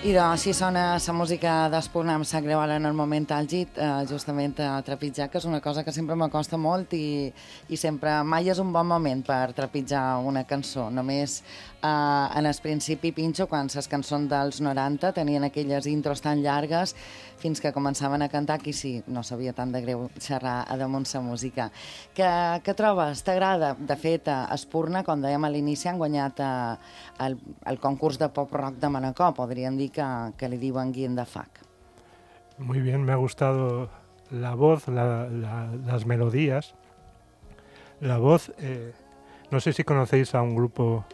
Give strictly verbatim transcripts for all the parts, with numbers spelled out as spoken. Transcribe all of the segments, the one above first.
I doncs així sona la música d'Espurna amb Sap Greu ara en el moment àlgid, eh, justament a trepitjar, que és una cosa que sempre m'acosta molt i, i sempre mai és un bon moment per trepitjar una cançó. Només eh, en el principi pinxo quan les cançons dels noranta tenien aquelles intros tan llargues fins que començaven a cantar, aquí sí, no sabia tant de greu xerrar a damunt la música. Que, que trobes? T'agrada? De fet, a Espurna, com dèiem a l'inici, han guanyat eh, el, el concurs de pop-rock de Manacor, podríem dir que, que li diuen Guillem de Fac. Muy bien, me ha gustado la voz, la, la, las melodías. La voz, eh, no sé si conocéis a un grupo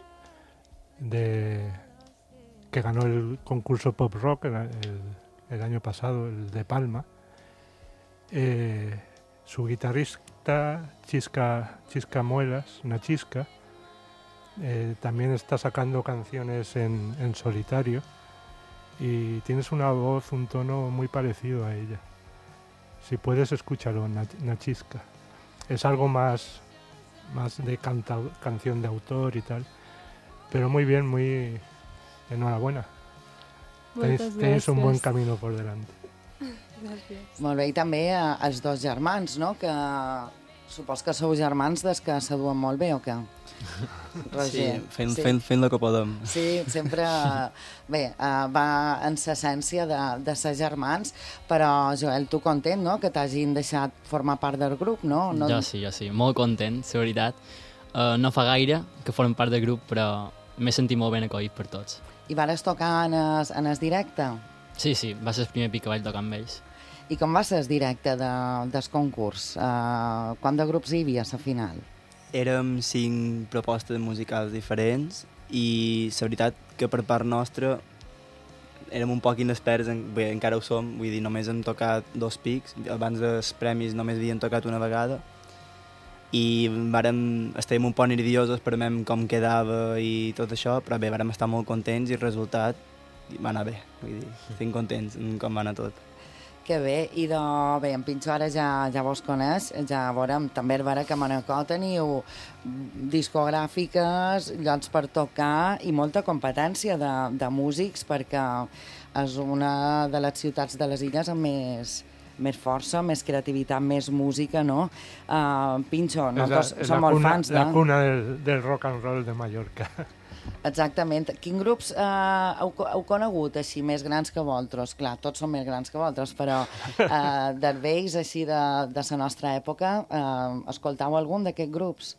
de que ganó el concurso Pop Rock el, el, el año pasado, el de Palma. Eh, su guitarrista, Chisca, Chisca Muelas, Nachisca, eh, también está sacando canciones en, en solitario. Y tienes una voz, un tono muy parecido a ella. Si puedes, escúchalo, Nachisca. Es algo más, más de canta, canción de autor y tal. Pero muy bien, muy enhorabuena. Tenéis, tenéis un buen camino por delante. Gràcies. Molt bé, i també eh, els dos germans, no? Que supos que sou germans des que s'aduen molt bé, o què? Roger, sí, fent, sí. fent, fent el que podem. Sí, sempre... Bé, uh, va en l'essència de, de ser germans, però, Joel, tu content, no?, que t'hagin deixat formar part del grup, no? no... Jo sí, jo sí, molt content, la veritat. Uh, no fa gaire que formen part del grup, però m'he sentit molt ben acollit per tots. I vares tocar en el, en el directe? Sí, sí, va ser el primer pic que vaig tocar amb ells. I com va ser el directe de, del concurs? Uh, quant de grups hi havia a la final? Érem cinc propostes musicals diferents i la veritat que per part nostra érem un poc inexperts, en, bé, encara ho som, vull dir, només hem tocat dos pics, abans dels premis només havien tocat una vegada i vàrem, estàvem un poc nerviosos per veure com quedava i tot això, però bé, vàrem estar molt contents i el resultat va anar bé, vull dir, estem contents com va anar tot. Que bé, i de, bé, en Pinxo ara ja, ja vos coneix, ja veurem, també és vera que a Manacor teniu discogràfiques, llocs per tocar i molta competència de, de músics, perquè és una de les ciutats de les illes amb més, més força, més creativitat, més música, no? Uh, Pinxo, nosaltres la, som molt cuna, fans de... La cuna del, del rock and roll de Mallorca. Exactament. Quins grups eh, heu, heu conegut així més grans que vosaltres? Clar, tots són més grans que vosaltres, però eh, d'ells així de, de la nostra època, eh, escoltau algun d'aquests grups?